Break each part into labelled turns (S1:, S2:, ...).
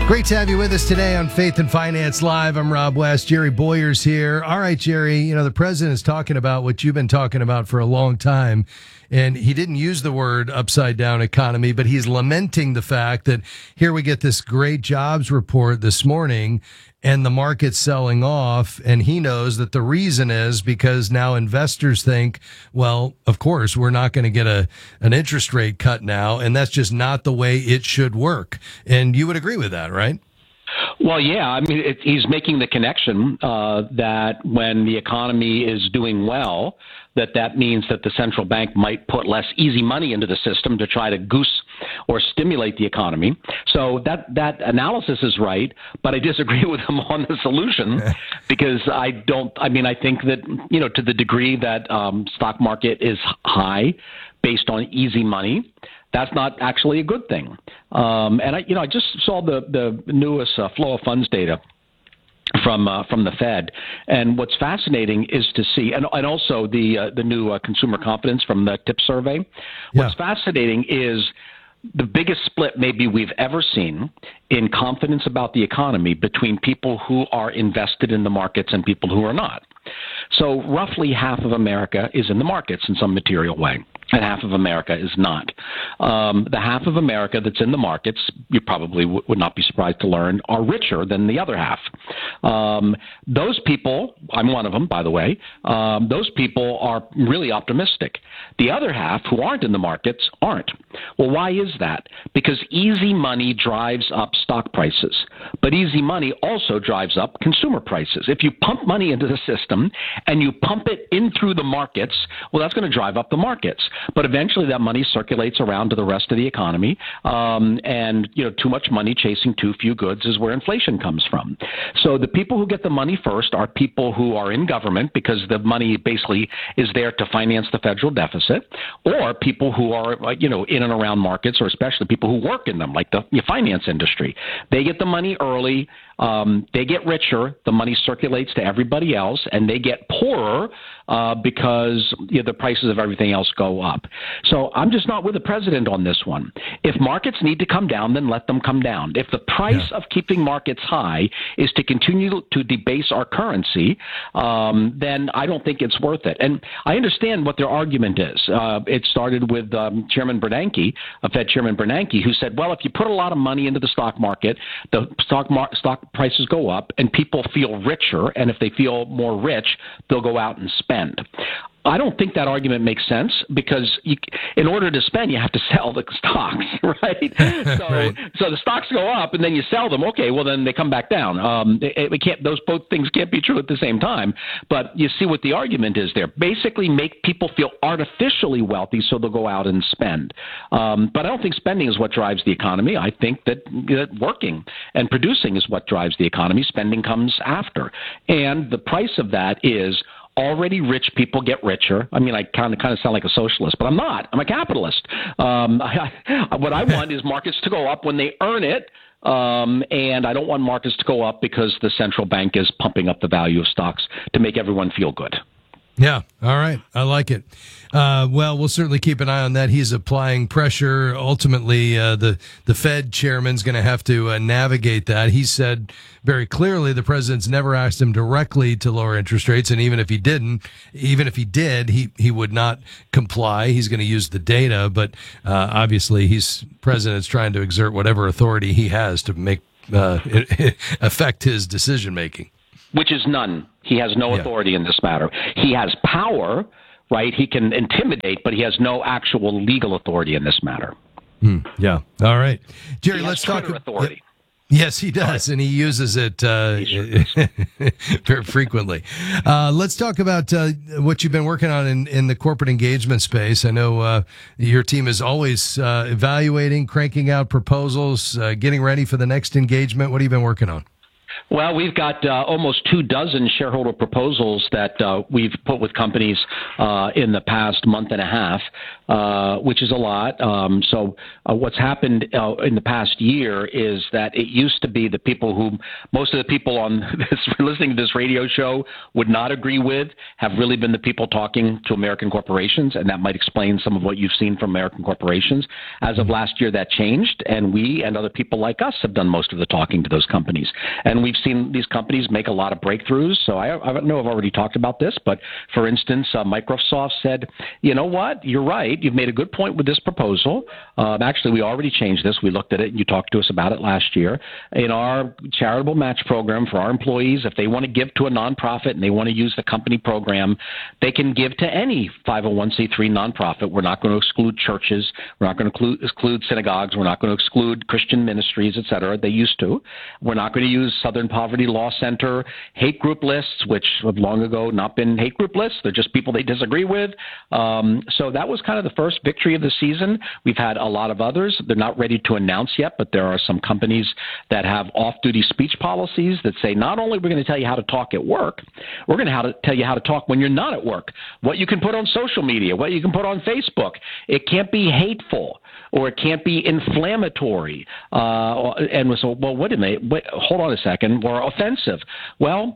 S1: Great to have you with us today on Faith and Finance Live. I'm Rob West. Jerry Boyer's here. All right, Jerry, you know, the president is talking about what you've been talking about for a long time. And he didn't use the word upside down economy, but he's lamenting the fact that here we get this great jobs report this morning and the market's selling off. And he knows that the reason is because now investors think, well, of course, we're not going to get an interest rate cut now. And that's just not the way it should work. And you would agree with that, right?
S2: Well, yeah. I mean, he's making the connection that when the economy is doing well, that means that the central bank might put less easy money into the system to try to goose or stimulate the economy. So that analysis is right, but I disagree with him on the solution because I think that, you know, to the degree that stock market is high based on easy money, that's not actually a good thing. And I just saw the newest flow of funds data from the Fed, and what's fascinating is to see, and also the new consumer confidence from the TIP survey. What's fascinating is the biggest split maybe we've ever seen in confidence about the economy between people who are invested in the markets and people who are not. So roughly half of America is in the markets in some material way, and half of America is not. The half of America that's in the markets, you probably would not be surprised to learn, are richer than the other half. Those people, I'm one of them, by the way, those people are really optimistic. The other half, who aren't in the markets, aren't. Well, why is that? Because easy money drives up stock prices, but easy money also drives up consumer prices. If you pump money into the system and you pump it in through the markets, well, that's going to drive up the markets. But eventually that money circulates around to the rest of the economy. And, you know, too much money chasing too few goods is where inflation comes from. So the people who get the money first are people who are in government because the money basically is there to finance the federal deficit, or people who are, you know, in and around markets, or especially people who work in them, like the finance industry. They get the money early. They get richer, the money circulates to everybody else, and they get poorer because the prices of everything else go up. So I'm just not with the president on this one. If markets need to come down, then let them come down. If the price of keeping markets high is to continue to debase our currency, then I don't think it's worth it. And I understand what their argument is. It started with Chairman Bernanke, Fed Chairman Bernanke, who said, well, if you put a lot of money into the stock market, the stock prices go up and people feel richer, and if they feel more rich, they'll go out and spend. I don't think that argument makes sense because in order to spend, you have to sell the stocks, right? So the stocks go up and then you sell them. Okay, well, then they come back down. Those both things can't be true at the same time. But you see what the argument is there. Basically make people feel artificially wealthy so they'll go out and spend. But I don't think spending is what drives the economy. I think that working and producing is what drives the economy. Spending comes after. And the price of that is already rich people get richer. I mean, I kind of sound like a socialist, but I'm not. I'm a capitalist. What I want is markets to go up when they earn it, and I don't want markets to go up because the central bank is pumping up the value of stocks to make everyone feel good.
S1: Yeah. All right. I like it. Well, we'll certainly keep an eye on that. He's applying pressure. Ultimately, the Fed chairman's going to have to navigate that. He said very clearly the president's never asked him directly to lower interest rates. And even if he did, he would not comply. He's going to use the data. But obviously, president's trying to exert whatever authority he has to make affect his decision making.
S2: Which is none. He has no authority in this matter. He has power, right? He can intimidate, but he has no actual legal authority in this matter.
S1: Yeah. All right. Jerry, let's talk
S2: about authority.
S1: Yes, he does, and he uses it very frequently. Let's talk about what you've been working on in the corporate engagement space. I know your team is always evaluating, cranking out proposals, getting ready for the next engagement. What have you been working on?
S2: Well, we've got almost 24 shareholder proposals that we've put with companies in the past month and a half, which is a lot. So what's happened in the past year is that it used to be the people who most of the people on this listening to this radio show would not agree with have really been the people talking to American corporations, and that might explain some of what you've seen from American corporations. As of last year, that changed, and we and other people like us have done most of the talking to those companies. And we've seen these companies make a lot of breakthroughs. So I know I've already talked about this, but for instance, Microsoft said, you know what, you're right. You've made a good point with this proposal. Actually, we already changed this. We looked at it and you talked to us about it last year. In our charitable match program for our employees, if they want to give to a nonprofit and they want to use the company program, they can give to any 501c3 nonprofit. We're not going to exclude churches. We're not going to exclude synagogues. We're not going to exclude Christian ministries, et cetera. They used to. We're not going to use Southern Poverty Law Center hate group lists, which have long ago not been hate group lists. They're just people they disagree with. So that was kind of the first victory of the season. We've had a lot of others. They're not ready to announce yet, but there are some companies that have off-duty speech policies that say not only are we going to tell you how to talk at work, we're going to tell you how to talk when you're not at work, what you can put on social media, what you can put on Facebook. It can't be hateful or it can't be inflammatory. And so, well, wait a minute, hold on a second, or offensive. Well,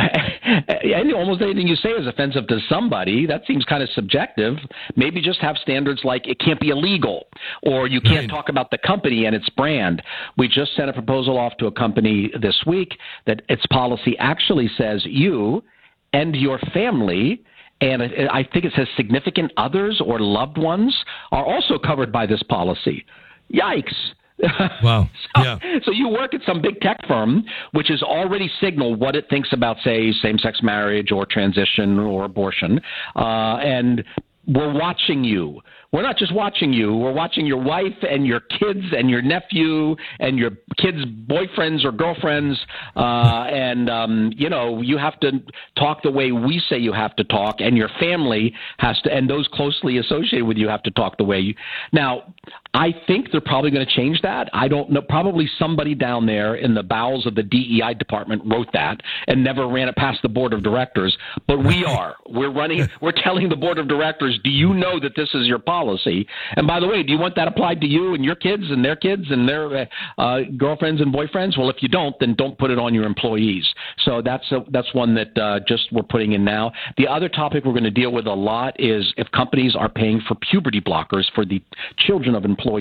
S2: almost anything you say is offensive to somebody. That seems kind of subjective. Maybe just have standards like it can't be illegal or you can't talk about the company and its brand. We just sent a proposal off to a company this week that its policy actually says you and your family, and I think it says significant others or loved ones, are also covered by this policy. Yikes.
S1: Wow. Yeah.
S2: So you work at some big tech firm, which has already signaled what it thinks about, say, same-sex marriage or transition or abortion, and we're watching you. We're not just watching you. We're watching your wife and your kids and your nephew and your kids' boyfriends or girlfriends. You have to talk the way we say you have to talk, and your family has to, and those closely associated with you have to talk the way you. Now, I think they're probably going to change that. I don't know. Probably somebody down there in the bowels of the DEI department wrote that and never ran it past the board of directors. But we are. We're telling the board of directors, do you know that this is your policy? And by the way, do you want that applied to you and your kids and their girlfriends and boyfriends? Well, if you don't, then don't put it on your employees. So that's one that just we're putting in now. The other topic we're going to deal with a lot is if companies are paying for puberty blockers for the children of employees.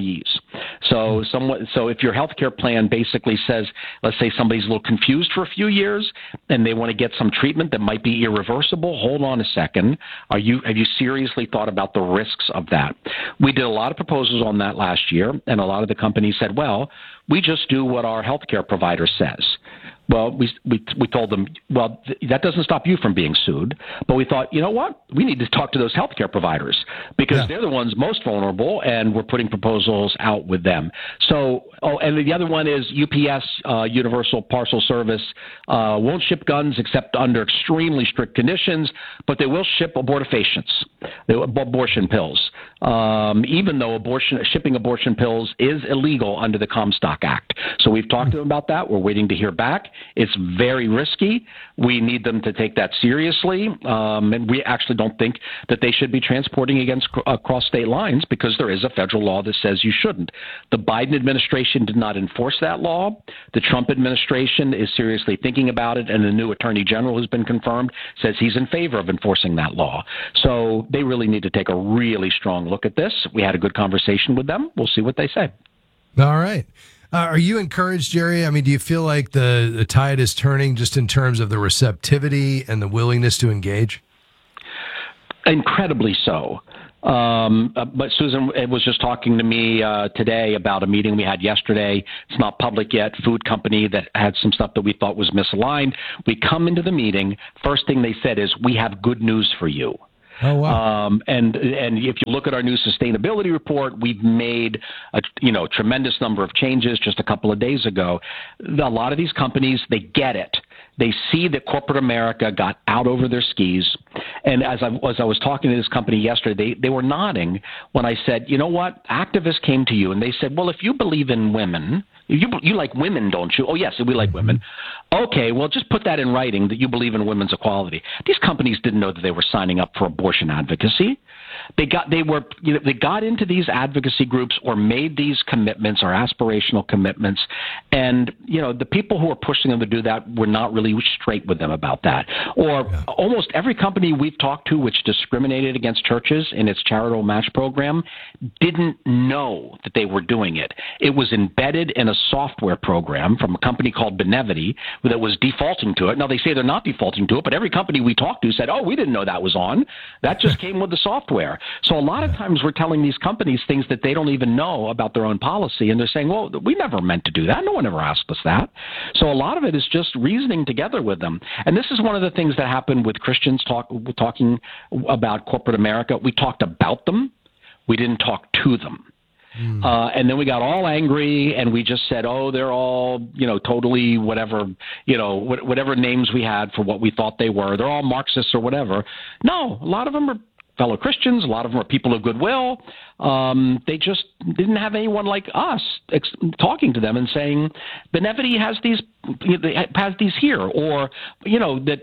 S2: So if your healthcare plan basically says, let's say somebody's a little confused for a few years and they want to get some treatment that might be irreversible, hold on a second. Have you seriously thought about the risks of that? We did a lot of proposals on that last year, and a lot of the companies said, well, we just do what our healthcare provider says. Well, we told them, well, that doesn't stop you from being sued. But we thought, you know what? We need to talk to those healthcare providers because they're the ones most vulnerable, and we're putting proposals out with them. So, and the other one is UPS, Universal Parcel Service, won't ship guns except under extremely strict conditions, but they will ship abortifacients, abortion pills, even though shipping abortion pills is illegal under the Comstock Act. So we've talked to them about that. We're waiting to hear back. It's very risky. We need them to take that seriously, and we actually don't think that they should be transporting across state lines because there is a federal law that says you shouldn't. The Biden administration did not enforce that law. The Trump administration is seriously thinking about it, and the new attorney general who's been confirmed says he's in favor of enforcing that law. So they really need to take a really strong look at this. We had a good conversation with them. We'll see what they say.
S1: All right. Are you encouraged, Jerry? I mean, do you feel like the tide is turning just in terms of the receptivity and the willingness to engage?
S2: Incredibly so. But Susan was just talking to me today about a meeting we had yesterday. It's not public yet. Food company that had some stuff that we thought was misaligned. We come into the meeting. First thing they said is, we have good news for you.
S1: Oh, wow.
S2: And if you look at our new sustainability report, we've made a tremendous number of changes just a couple of days ago. A lot of these companies, they get it. They see that corporate America got out over their skis. And as I was talking to this company yesterday, they were nodding when I said, you know what, activists came to you and they said, well, if you believe in women, you like women, don't you? Oh, yes, we like women. Okay, well, just put that in writing that you believe in women's equality. These companies didn't know that they were signing up for abortion advocacy. They got into these advocacy groups or made these commitments or aspirational commitments, and the people who were pushing them to do that were not really straight with them about that. Or almost every company we've talked to which discriminated against churches in its charitable match program didn't know that they were doing it. It was embedded in a software program from a company called Benevity that was defaulting to it. Now, they say they're not defaulting to it, but every company we talked to said, oh, we didn't know that was on. That just came with the software. So a lot of times we're telling these companies things that they don't even know about their own policy, and they're saying, well, we never meant to do that. No one ever asked us that. So a lot of it is just reasoning together with them. And this is one of the things that happened with Christians talking about corporate America. We talked about them. We didn't talk to them. And then we got all angry and we just said, oh, they're all, totally whatever, whatever names we had for what we thought they were. They're all Marxists or whatever. No, a lot of them are fellow Christians. A lot of them are people of goodwill. They just didn't have anyone like us talking to them and saying, Benevity has these here, or that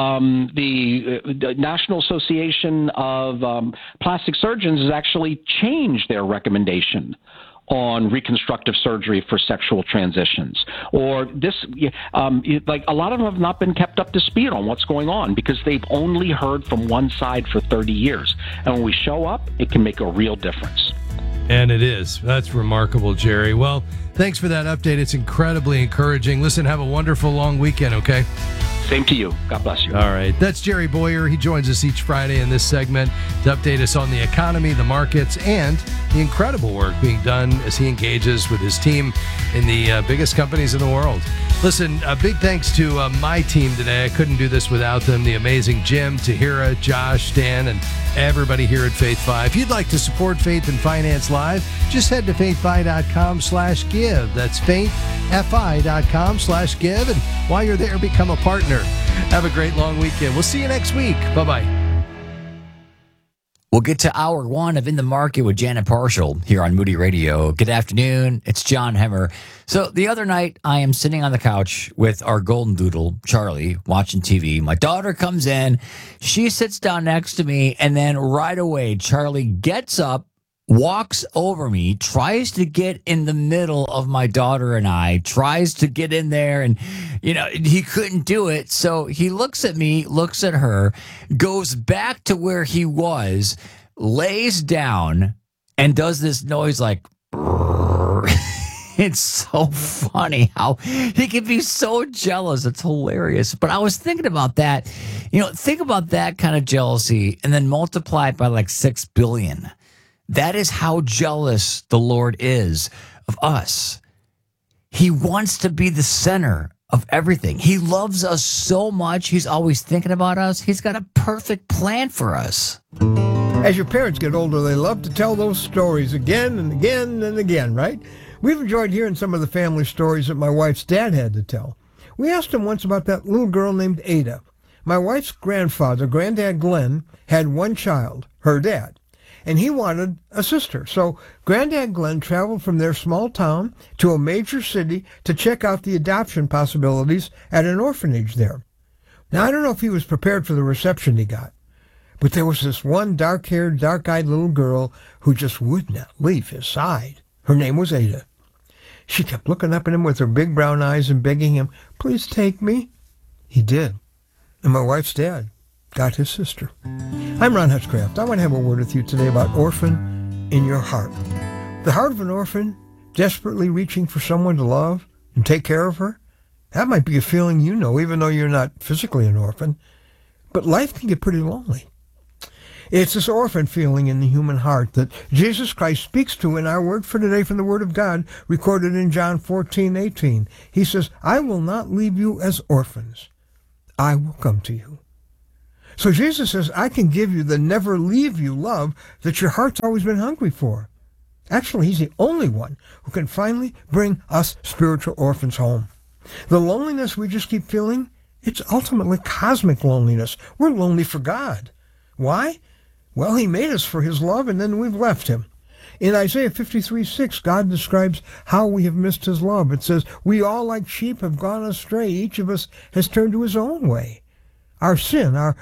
S2: the National Association of Plastic Surgeons has actually changed their recommendation on reconstructive surgery for sexual transitions, or this, like a lot of them have not been kept up to speed on what's going on because they've only heard from one side for 30 years. And when we show up, it can make a real difference.
S1: And it is. That's remarkable, Jerry. Well, thanks for that update. It's incredibly encouraging. Listen, have a wonderful long weekend, okay?
S2: Same to you. God bless you.
S1: All right. That's Jerry Bowyer. He joins us each Friday in this segment to update us on the economy, the markets, and the incredible work being done as he engages with his team in the biggest companies in the world. Listen, a big thanks to my team today. I couldn't do this without them. The amazing Jim, Tahira, Josh, Dan, and everybody here at Faith Fi. If you'd like to support Faith and Finance Live, just head to faithfi.com/give. That's faithfi.com/give. And while you're there, become a partner. Have a great long weekend. We'll see you next week. Bye-bye.
S3: We'll get to hour one of In the Market with Janet Parshall here on Moody Radio. Good afternoon. It's John Hemmer. So the other night, I am sitting on the couch with our golden doodle, Charlie, watching TV. My daughter comes in. She sits down next to me, and then right away, Charlie gets up, walks over me, tries to get in the middle of my daughter and I, tries to get in there, and, he couldn't do it. So he looks at me, looks at her, goes back to where he was, lays down, and does this noise like, it's so funny how he can be so jealous. It's hilarious. But I was thinking about that. Think about that kind of jealousy and then multiply it by like 6 billion. That is how jealous the Lord is of us. He wants to be the center of everything. He loves us so much. He's always thinking about us. He's got a perfect plan for us.
S4: As your parents get older, they love to tell those stories again and again and again, right? We've enjoyed hearing some of the family stories that my wife's dad had to tell. We asked him once about that little girl named Ada. My wife's grandfather, Granddad Glenn, had one child, her dad, and he wanted a sister. So Granddad Glenn traveled from their small town to a major city to check out the adoption possibilities at an orphanage there. Now, I don't know if he was prepared for the reception he got, but there was this one dark-haired, dark-eyed little girl who just would not leave his side. Her name was Ada. She kept looking up at him with her big brown eyes and begging him, please take me. He did. And my wife's dad got his sister. I'm Ron Hutchcraft. I want to have a word with you today about orphan in your heart. The heart of an orphan, desperately reaching for someone to love and take care of her, that might be a feeling you know, even though you're not physically an orphan. But life can get pretty lonely. It's this orphan feeling in the human heart that Jesus Christ speaks to in our word for today from the Word of God, recorded in John 14:18. He says, I will not leave you as orphans. I will come to you. So Jesus says, I can give you the never leave you love that your heart's always been hungry for. Actually, he's the only one who can finally bring us spiritual orphans home. The loneliness we just keep feeling, It's ultimately cosmic loneliness. We're lonely for God. Why? Well, he made us for his love, and then we've left him. In Isaiah 53:6, God describes how we have missed his love. It says, we all like sheep have gone astray. Each of us has turned to his own way. Our sin, our